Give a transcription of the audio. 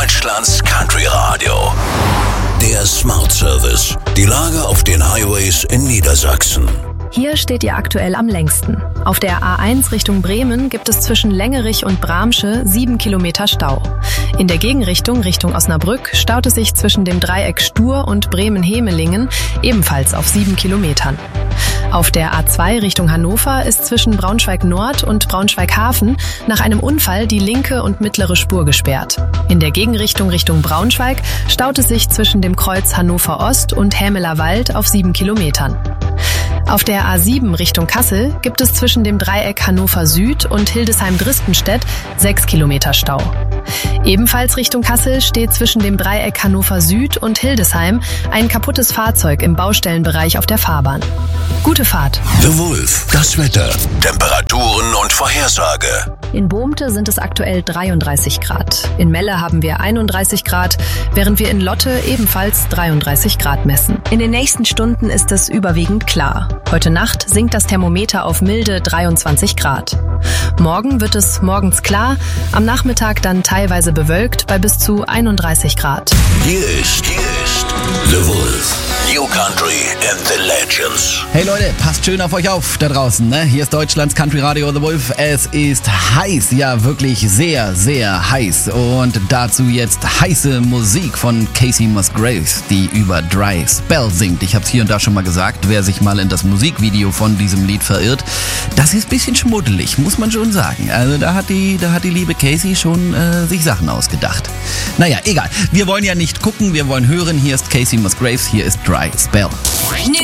Deutschlands Country Radio. Der Smart Service. Die Lage auf den Highways in Niedersachsen. Hier steht ihr aktuell am längsten. Auf der A1 Richtung Bremen gibt es zwischen Längerich und Bramsche 7 Kilometer Stau. In der Gegenrichtung Richtung Osnabrück staut es sich zwischen dem Dreieck Stur und Bremen-Hemelingen ebenfalls auf 7 Kilometern. Auf der A2 Richtung Hannover ist zwischen Braunschweig-Nord und Braunschweig-Hafen nach einem Unfall die linke und mittlere Spur gesperrt. In der Gegenrichtung Richtung Braunschweig staut es sich zwischen dem Kreuz Hannover-Ost und Hämeler Wald auf 7 Kilometern. Auf der A7 Richtung Kassel gibt es zwischen dem Dreieck Hannover Süd und Hildesheim-Dristenstedt 6 Kilometer Stau. Ebenfalls Richtung Kassel steht zwischen dem Dreieck Hannover Süd und Hildesheim ein kaputtes Fahrzeug im Baustellenbereich auf der Fahrbahn. Gute Fahrt. The Wolf, das Wetter, Temperaturen und Vorhersage. In Bohmte sind es aktuell 33 Grad. In Melle haben wir 31 Grad, während wir in Lotte ebenfalls 33 Grad messen. In den nächsten Stunden ist es überwiegend klar. Heute Nacht sinkt das Thermometer auf milde 23 Grad. Morgen wird es morgens klar, am Nachmittag dann teilweise bewölkt bei bis zu 31 Grad. Hier ist The Wolf. New Country and the Legends. Hey Leute, passt schön auf euch auf da draußen, ne? Hier ist Deutschlands Country Radio The Wolf. Es ist heiß, ja wirklich sehr, sehr heiß. Und dazu jetzt heiße Musik von Kacey Musgraves, die über Dry Spell singt. Ich hab's hier und da schon mal gesagt, wer sich mal in das Musikvideo von diesem Lied verirrt, das ist ein bisschen schmuddelig, muss man schon sagen. Also da hat die liebe Kacey schon sich Sachen ausgedacht. Naja, egal. Wir wollen ja nicht gucken, wir wollen hören. Hier ist Kacey Musgraves, hier ist Dry Spell. New